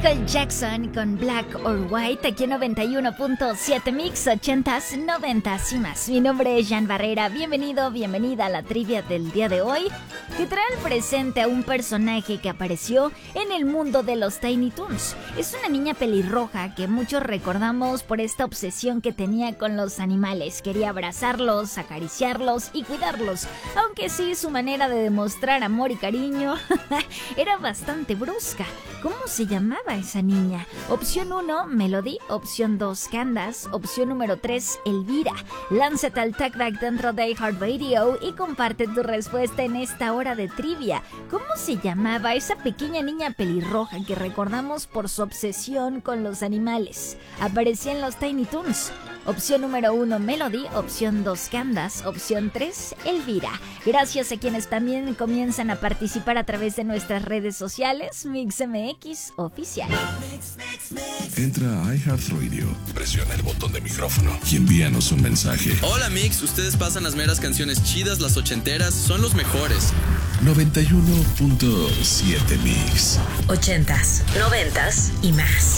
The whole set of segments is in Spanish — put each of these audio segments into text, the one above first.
Michael Jackson con Black or White aquí en 91.7 Mix, 80s, 90s y más. Mi nombre es Jan Barrera, bienvenida a la trivia del día de hoy, que trae al presente a un personaje que apareció en el mundo de los Tiny Toons. Es una niña pelirroja que muchos recordamos por esta obsesión que tenía con los animales. Quería abrazarlos, acariciarlos y cuidarlos, aunque sí, su manera de demostrar amor y cariño era bastante brusca. ¿Cómo se llamaba esa niña? Opción 1, Melody. Opción 2, Candace. Opción número 3, Elvira. Lánzate al TagBack dentro de iHeartRadio y comparte tu respuesta en esta hora de trivia. ¿Cómo se llamaba esa pequeña niña pelirroja que recordamos por su obsesión con los animales? Aparecía en los Tiny Toons. Opción número 1, Melody. Opción 2, Candace. Opción 3, Elvira. Gracias a quienes también comienzan a participar a través de nuestras redes sociales, MixMX Oficial. Entra a iHeartRadio, presiona el botón de micrófono y envíanos un mensaje. Hola Mix, ustedes pasan las meras canciones chidas, las ochenteras, son los mejores. 91.7 Mix. 80s, 90s y más.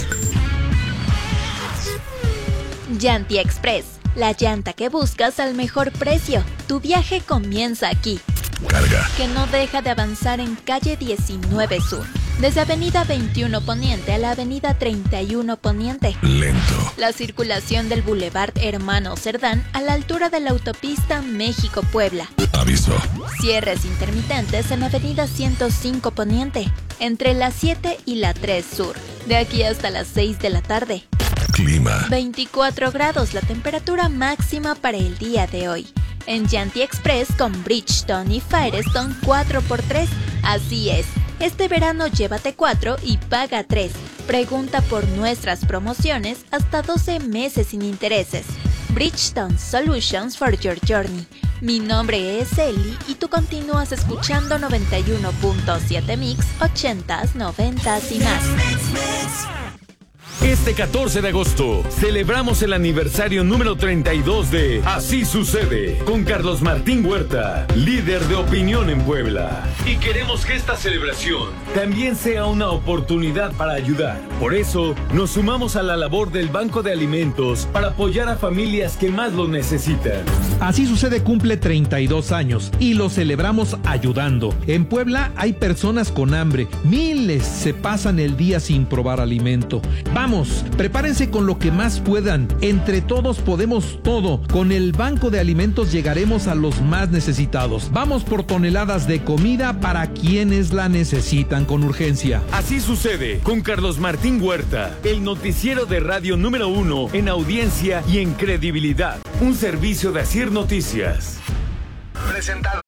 Llanti Express, la llanta que buscas al mejor precio. Tu viaje comienza aquí. Carga. Que no deja de avanzar en calle 19 Sur, desde avenida 21 Poniente a la avenida 31 Poniente. Lento. La circulación del Boulevard Hermano Cerdán a la altura de la autopista México-Puebla. Aviso. Cierres intermitentes en avenida 105 Poniente, entre la 7 y la 3 Sur, de aquí hasta las 6 de la tarde. Clima. 24 grados la temperatura máxima para el día de hoy. En Llanti Express con Bridgestone y Firestone 4x3. Así es, este verano llévate 4 y paga 3. Pregunta por nuestras promociones hasta 12 meses sin intereses. Bridgestone Solutions for your journey. Mi nombre es Eli y tú continúas escuchando 91.7 Mix, 80s, 90s y más. Este 14 de agosto celebramos el aniversario número 32 de Así Sucede con Carlos Martín Huerta, líder de opinión en Puebla. Y queremos que esta celebración también sea una oportunidad para ayudar. Por eso nos sumamos a la labor del Banco de Alimentos para apoyar a familias que más lo necesitan. Así Sucede cumple 32 años y lo celebramos ayudando. En Puebla hay personas con hambre, miles se pasan el día sin probar alimento. Vamos, prepárense con lo que más puedan. Entre todos podemos todo. Con el Banco de Alimentos llegaremos a los más necesitados. Vamos por toneladas de comida para quienes la necesitan con urgencia. Así Sucede con Carlos Martín Huerta, el noticiero de radio número 1 en audiencia y en credibilidad. Un servicio de Asir Noticias. Presentado